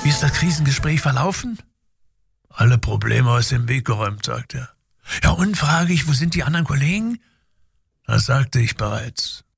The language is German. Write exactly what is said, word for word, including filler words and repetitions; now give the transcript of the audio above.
Wie ist das Krisengespräch verlaufen? Alle Probleme aus dem Weg geräumt, sagt er. Ja, und frage ich, wo sind die anderen Kollegen? Das sagte ich bereits.